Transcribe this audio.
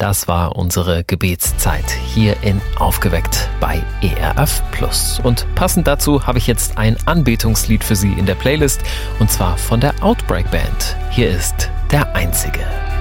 Das war unsere Gebetszeit hier in Aufgeweckt bei ERF Plus. Und passend dazu habe ich jetzt ein Anbetungslied für Sie in der Playlist, und zwar von der Outbreak Band. Hier ist Der Einzige.